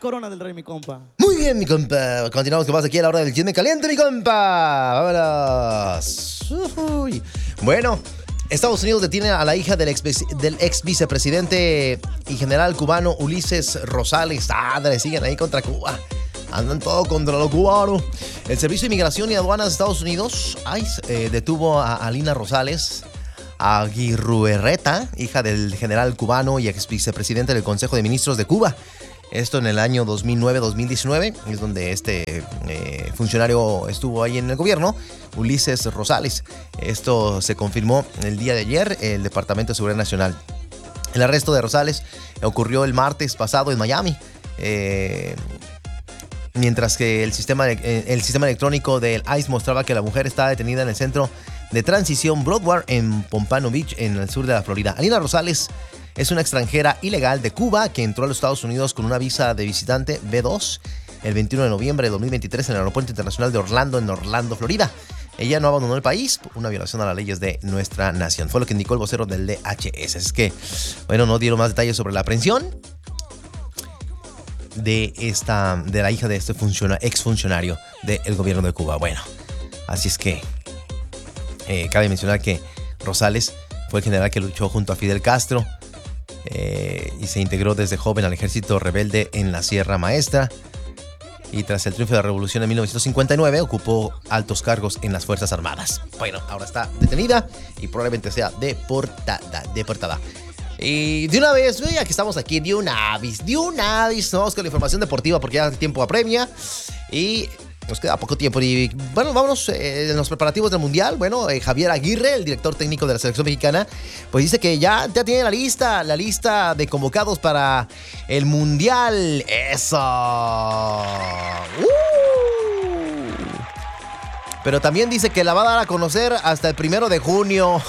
corona del rey, mi compa. Muy bien, mi compa. Continuamos con más aquí a la hora del chisme caliente, mi compa. Vámonos. Uy. Bueno, Estados Unidos detiene a la hija del ex vicepresidente y general cubano Ulises Rosales. Siguen ahí contra Cuba. Andan todo contra los cubanos. El Servicio de Inmigración y Aduanas de Estados Unidos detuvo a Alina Rosales Aguirruerreta, hija del general cubano y ex vicepresidente del Consejo de Ministros de Cuba. Esto en el año 2009-2019, es donde este funcionario estuvo ahí en el gobierno, Ulises Rosales. Esto se confirmó el día de ayer, el Departamento de Seguridad Nacional. El arresto de Rosales ocurrió el martes pasado en Miami, mientras que el sistema electrónico del ICE mostraba que la mujer estaba detenida en el centro de transición Broward en Pompano Beach, en el sur de la Florida. Alina Rosales es una extranjera ilegal de Cuba que entró a los Estados Unidos con una visa de visitante B2 el 21 de noviembre de 2023 en el Aeropuerto Internacional de Orlando, en Orlando, Florida. Ella no abandonó el país, una violación a las leyes de nuestra nación. Fue lo que indicó el vocero del DHS. Es que, bueno, no dieron más detalles sobre la aprehensión de la hija de este exfuncionario del gobierno de Cuba. Bueno, así es que cabe mencionar que Rosales fue el general que luchó junto a Fidel Castro y se integró desde joven al ejército rebelde en la Sierra Maestra. Y tras el triunfo de la revolución en 1959 ocupó altos cargos en las Fuerzas Armadas. Bueno, ahora está detenida y probablemente sea deportada. Y de una vez, ya que estamos aquí, de una vez, vamos con la información deportiva porque ya el tiempo apremia y nos queda poco tiempo. Y bueno, vámonos en los preparativos del Mundial. Bueno, Javier Aguirre, el director técnico de la selección mexicana, pues dice que ya tiene la lista de convocados para el Mundial. ¡Eso! Pero también dice que la va a dar a conocer hasta el 1 de junio.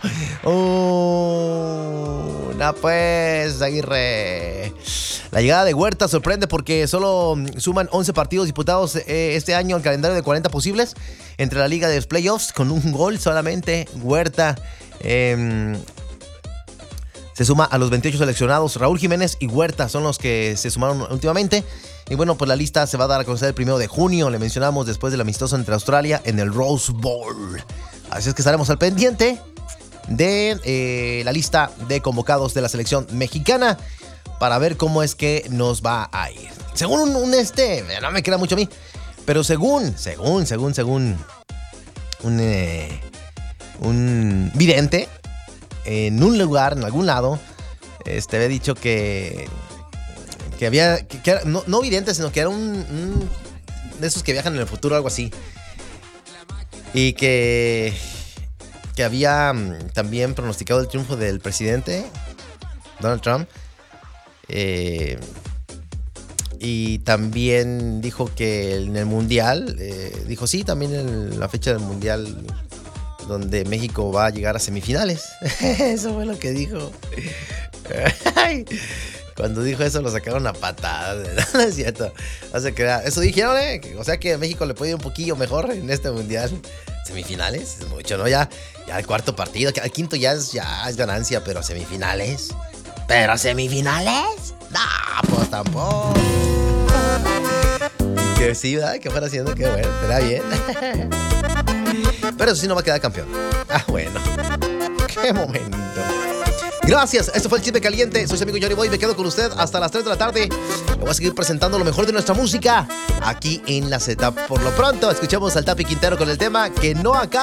Pues, Aguirre. La llegada de Huerta sorprende porque solo suman 11 partidos disputados este año al calendario de 40 posibles entre la liga de los playoffs, con un gol solamente. Huerta se suma a los 28 seleccionados. Raúl Jiménez y Huerta son los que se sumaron últimamente. Y bueno, pues la lista se va a dar a conocer el 1 de junio. Le mencionamos después del amistoso entre Australia en el Rose Bowl. Así es que estaremos al pendiente de la lista de convocados de la selección mexicana para ver cómo es que nos va a ir. Según no me queda mucho a mí, pero según un vidente en un lugar, en algún lado, había dicho que había, que era, no vidente, sino que era un de esos que viajan en el futuro, algo así, y que había también pronosticado el triunfo del presidente Donald Trump. Y también dijo que en el Mundial, dijo sí, también en la fecha del Mundial donde México va a llegar a semifinales. Eso fue lo que dijo. Cuando dijo eso lo sacaron a patadas. No es cierto. O sea, que eso dijeron, o sea que México le puede ir un poquillo mejor en este Mundial. Semifinales, es mucho, ¿no? Ya el cuarto partido, el quinto ya es ganancia, pero semifinales. ¿Pero semifinales? No, pues tampoco. Que sí, ¿verdad? Que fuera haciendo, que bueno, será bien. Pero eso sí no va a quedar campeón. Bueno. Qué momento. Gracias, esto fue el Chisme Caliente. Soy su amigo Johnny Boy, me quedo con usted hasta las 3 de la tarde. Le voy a seguir presentando lo mejor de nuestra música aquí en La Z. Por lo pronto, escuchemos al Tapi Quintero con el tema Que No Acaba.